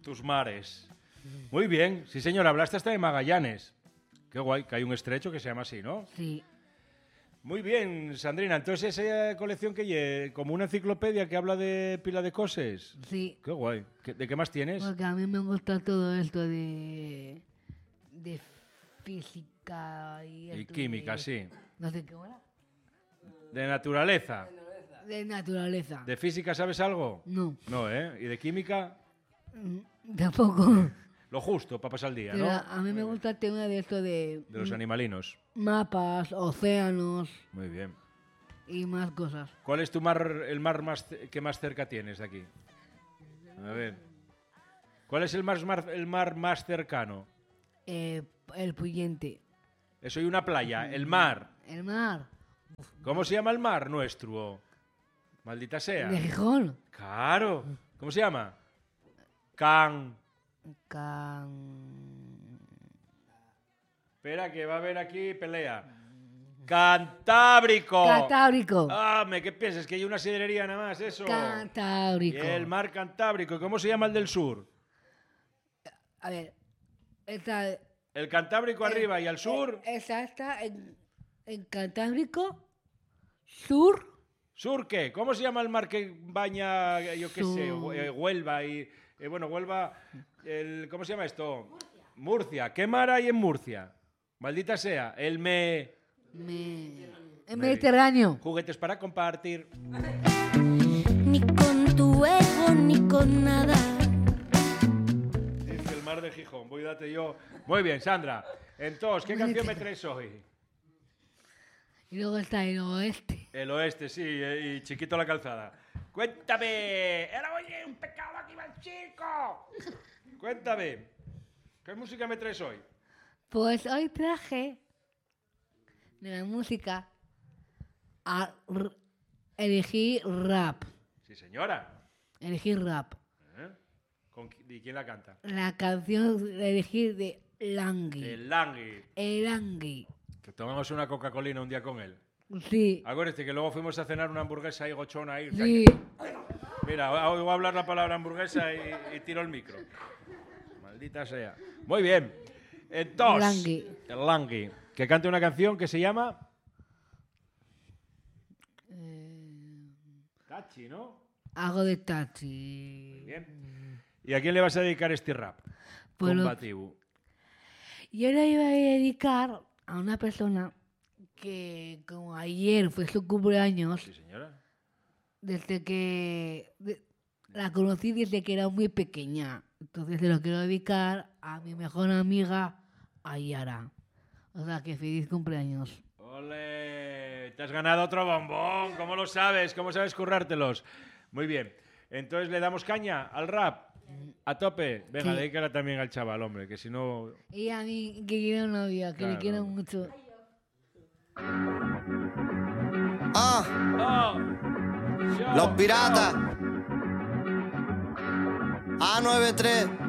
tus mares. Muy bien, sí señor, hablaste hasta de Magallanes. Qué guay, que hay un estrecho que se llama así, ¿no? Sí. Muy bien, Sandrina, entonces esa colección que lle, como una enciclopedia que habla de pila de cosas. Sí. Qué guay. ¿De qué más tienes? Porque a mí me gusta todo esto de física y Y esto química, de, sí. no sé qué era. De naturaleza. De naturaleza. ¿De física sabes algo? No, No, ¿eh? ¿Y de química? tampoco. Lo justo para pasar el día, Pero ¿no? a mí me gusta el tema de esto de De los animalinos. mapas, océanos Muy bien. y más cosas. ¿Cuál es tu mar, el mar que más cerca tienes de aquí? A ver. ¿Cuál es el mar más cercano? El Puyente. Eso y una playa, el mar. El mar. ¿Cómo se llama el mar nuestro? Maldita sea. De Gijón. Claro. ¿Cómo se llama? Can. Espera, que va a haber aquí pelea. Cantábrico. Cantábrico. Ah, ¿qué piensas? ¿Que hay una sidrería nada más? Eso. Cantábrico. Y el mar Cantábrico. ¿Y cómo se llama el del sur? A ver, esta, El Cantábrico arriba y al sur. esa está en Cantábrico Sur. ¿Sur qué? ¿Cómo se llama el mar que baña, yo qué sé, Sur. Huelva y... bueno, Huelva... ¿cómo se llama esto? Murcia. ¿Qué mar hay en Murcia? Maldita sea. El Mediterráneo. Juguetes para compartir. Ni con tu ego, ni con nada. Dice el mar de Gijón. Voy a darte yo... Muy bien, Sandra. Entonces, ¿qué canción me traes hoy? Y luego está el oeste. El oeste, sí, y Chiquito la calzada. ¡Cuéntame! ¡Era oye, un pecado aquí va el chico! Cuéntame. ¿Qué música me traes hoy? Pues hoy traje de la música elegí rap. Sí, señora. Elegí rap. ¿Eh? ¿Y quién la canta? La canción la elegí de Langui. El Langui. El Langui. Que tomamos una Coca-Colina un día con él. Sí. Acuérdate que luego fuimos a cenar una hamburguesa ahí gochona ahí. Sí. Mira, voy a hablar la palabra hamburguesa y tiro el micro. Maldita sea. Muy bien. Entonces, Langui. el Langui, que cante una canción que se llama... Tachi, ¿no? Hago de taxi. Bien. ¿Y a quién le vas a dedicar este rap? Pues lo- Combativo. Yo le iba a dedicar a una persona que como ayer fue su cumpleaños, Sí, señora. desde que la conocí desde que era muy pequeña. Entonces se lo quiero dedicar a mi mejor amiga, Ayara. O sea que feliz cumpleaños. ¡Ole! Te has ganado otro bombón. ¿Cómo lo sabes? ¿Cómo sabes currártelos? Muy bien. Entonces le damos caña al rap. A tope. Venga, Sí. dedícala también al chaval, hombre, que si no... Y a mí que quiero un novio, que Claro. le quiero mucho. ¡Oh! Los piratas. A93.